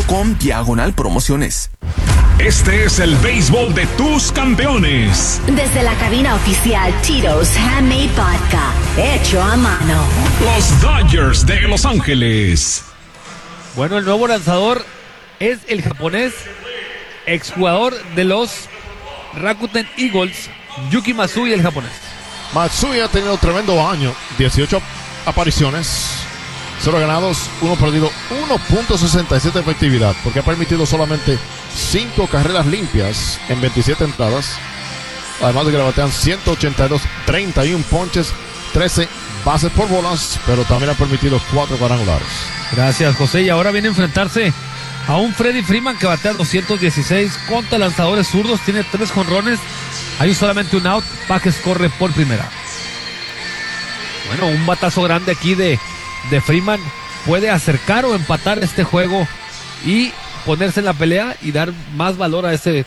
freeman.com/promociones. Este es el béisbol de tus campeones. Desde la cabina oficial Tito's Handmade Vodka, hecho a mano. Los Dodgers de Los Ángeles. Bueno, el nuevo lanzador es el japonés, exjugador de los Rakuten Eagles, Yuki Matsui, el japonés. Matsui ha tenido un tremendo año, 18 apariciones, 0 ganados, 1 perdido, 1.67 efectividad, porque ha permitido solamente 5 carreras limpias en 27 entradas, además de que le batean 182, 31 ponches, 13 bases por bolas, pero también ha permitido 4 cuadrangulares. Gracias, José. Y ahora viene a enfrentarse a un Freddie Freeman que batea 216 contra lanzadores zurdos, tiene 3 jonrones, hay solamente un out, Páquez corre por primera. Bueno, un batazo grande aquí de Freeman puede acercar o empatar este juego y ponerse en la pelea y dar más valor a ese